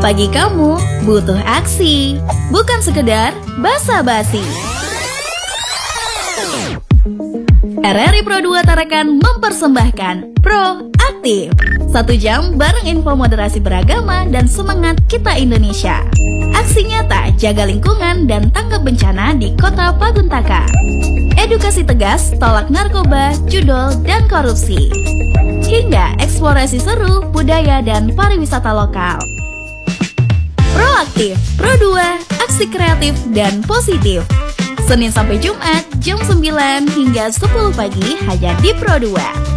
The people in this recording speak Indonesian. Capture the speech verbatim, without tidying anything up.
Pagi kamu butuh aksi, bukan sekedar basa-basi. R R I Pro dua Tarakan mempersembahkan Pro Aktif. Satu jam bareng info moderasi beragama dan semangat kita Indonesia. Aksi nyata jaga lingkungan dan tanggap bencana di Kota Paguntaka. Edukasi tegas tolak narkoba, judol, dan korupsi. Hingga eksplorasi seru budaya dan pariwisata lokal. Proaktif, Pro dua, aksi kreatif dan positif. Senin sampai Jumat, jam sembilan hingga sepuluh pagi hanya di Pro dua.